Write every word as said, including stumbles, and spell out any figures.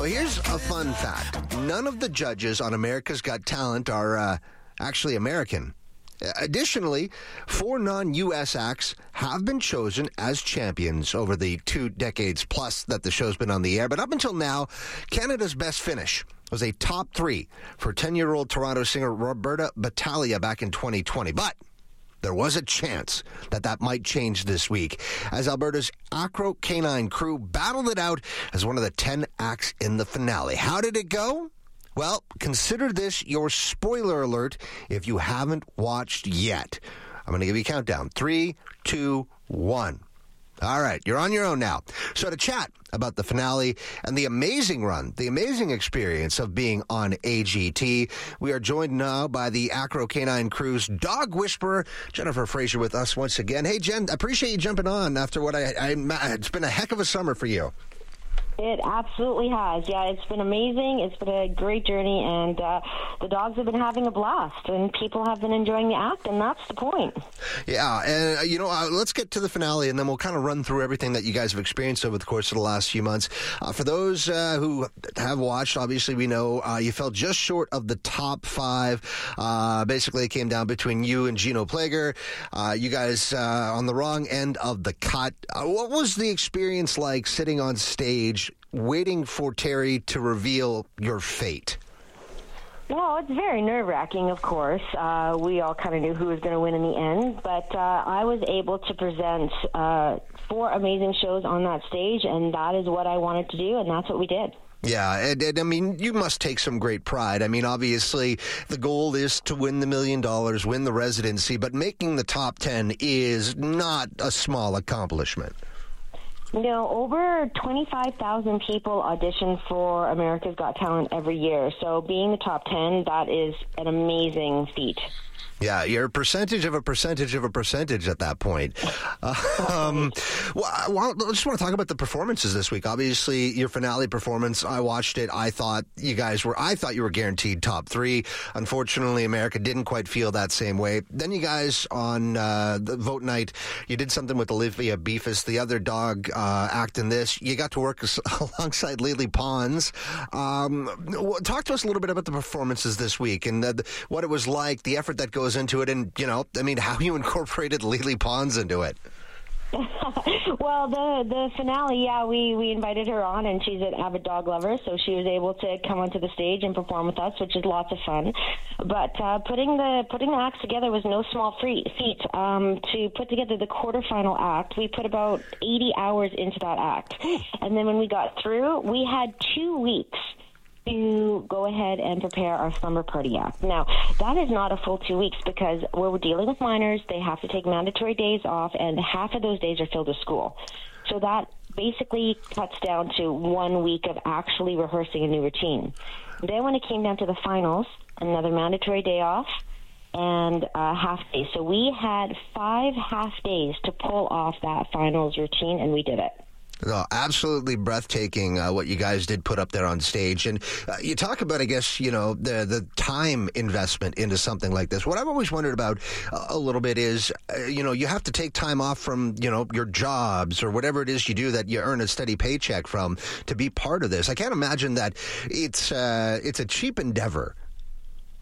Well, here's a fun fact. None of the judges on America's Got Talent are uh, actually American. Additionally, four non-U S acts have been chosen as champions over the two decades plus that the show's been on the air. But up until now, Canada's best finish was a top three for ten-year-old Toronto singer Roberta Battaglia back in twenty twenty. But there was a chance that that might change this week as Alberta's Acro Canine Crew battled it out as one of the ten acts in the finale. How did it go? Well, consider this your spoiler alert if you haven't watched yet. I'm going to give you a countdown. Three, two, one. All right, you're on your own now. So to chat about the finale and the amazing run, the amazing experience of being on A G T, we are joined now by the Acro Canine Crew's dog whisperer, Jennifer Fraser, with us once again. Hey, Jen, I appreciate you jumping on after what I, I... It's been a heck of a summer for you. It absolutely has. Yeah, it's been amazing. It's been a great journey, and uh, the dogs have been having a blast, and people have been enjoying the act, and that's the point. Yeah, and, uh, you know, uh, let's get to the finale, and then we'll kind of run through everything that you guys have experienced over the course of the last few months. Uh, for those uh, who have watched, obviously we know uh, you fell just short of the top five. Uh, basically, it came down between you and Gino Plager. Uh, you guys uh, on the wrong end of the cut. Uh, what was the experience like sitting on stage waiting for Terry to reveal your fate? Well, it's very nerve-wracking, of course. Uh, we all kind of knew who was going to win in the end, but uh, I was able to present uh, four amazing shows on that stage, and that is what I wanted to do, and that's what we did. Yeah, and, and I mean, you must take some great pride. I mean, obviously, the goal is to win the million dollars, win the residency, but making the top ten is not a small accomplishment. You know, over twenty-five thousand people audition for America's Got Talent every year. So being the top ten, that is an amazing feat. Yeah, you're a percentage of a percentage of a percentage at that point. Um, well, I, well, I just want to talk about the performances this week. Obviously, your finale performance, I watched it. I thought you guys were, I thought you were guaranteed top three. Unfortunately, America didn't quite feel that same way. Then you guys on uh, the vote night, you did something with Olivia Beefus, the other dog uh, act in this. You got to work alongside Lily Pons. Um, talk to us a little bit about the performances this week and the, what it was like, the effort that goes into it, and, you know, I mean, how you incorporated Lily Pons into it. Well, the the finale, yeah, we, we invited her on, and she's an avid dog lover, so she was able to come onto the stage and perform with us, which is lots of fun. But uh, putting the putting the acts together was no small feat. Um, to put together the quarterfinal act, we put about eighty hours into that act. And then when we got through, we had two weeks to go ahead and prepare our slumber party act. Now, that is not a full two weeks because we're dealing with minors. They have to take mandatory days off, and half of those days are filled with school. So that basically cuts down to one week of actually rehearsing a new routine. Then when it came down to the finals, another mandatory day off and a half day. So we had five half days to pull off that finals routine, and we did it. Oh, absolutely breathtaking uh, what you guys did put up there on stage. And uh, you talk about, I guess, you know, the the time investment into something like this. What I've always wondered about uh, a little bit is, uh, you know, you have to take time off from, you know, your jobs or whatever it is you do that you earn a steady paycheck from to be part of this. I can't imagine that it's uh, it's a cheap endeavor